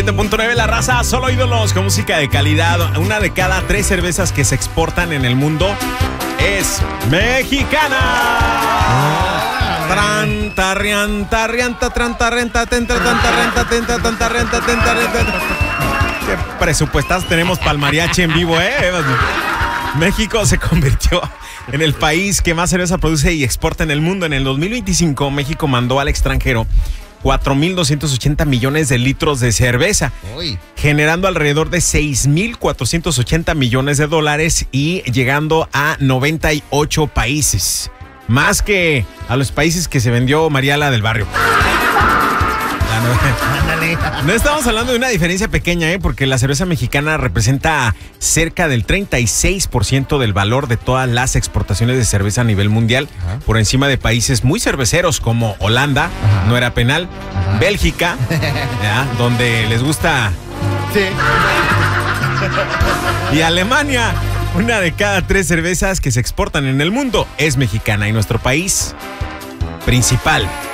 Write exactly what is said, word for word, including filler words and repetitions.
siete punto nueve La Raza, solo ídolos con música de calidad. Una de cada tres cervezas que se exportan en el mundo es mexicana. Tranta, rianta, rianta, tranta, renta, tenta, tanta, renta, tenta, tanta, renta, tenta, renta. ¿Qué presupuestas tenemos para el mariachi en vivo, eh? México se convirtió en el país que más cerveza produce y exporta en el mundo. En el dos mil veinticinco, México mandó al extranjero cuatro mil doscientos ochenta millones de litros de cerveza, Uy. generando alrededor de seis mil cuatrocientos ochenta millones de dólares y llegando a noventa y ocho países. Más que a los países que se vendió Mariala del Barrio. No estamos hablando de una diferencia pequeña, ¿eh? Porque la cerveza mexicana representa cerca del treinta y seis por ciento del valor de todas las exportaciones de cerveza a nivel mundial, Ajá. por encima de países muy cerveceros como Holanda, Ajá. no era penal, Ajá. Bélgica, ¿ya? donde les gusta... Sí. Y Alemania. Una de cada tres cervezas que se exportan en el mundo es mexicana y nuestro país principal